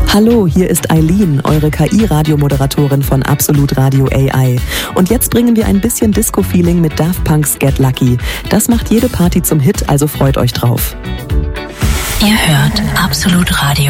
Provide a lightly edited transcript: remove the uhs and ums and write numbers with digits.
Hallo, hier ist Eileen, eure KI-Radiomoderatorin von Absolut Radio AI. Und jetzt bringen wir ein bisschen Disco-Feeling mit Daft Punk's Get Lucky. Das macht jede Party zum Hit, also freut euch drauf. Ihr hört Absolut Radio.